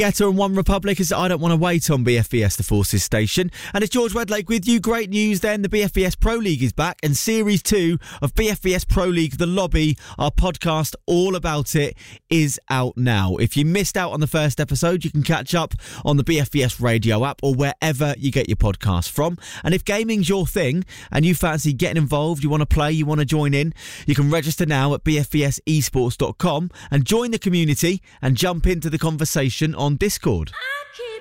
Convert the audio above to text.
Guetta and One Republic as I Don't Want to Wait on BFBS The Forces station. And it's George Redlake with you. Great news then, the BFBS Pro League is back and Series 2 of BFBS Pro League The Lobby, our podcast all about it, is out now. If you missed out on the first episode, you can catch up on the BFBS radio app or wherever you get your podcasts from. And if gaming's your thing and you fancy getting involved, you want to play, you want to join in, you can register now at bfbsesports.com and join the community and jump into the conversation on Discord.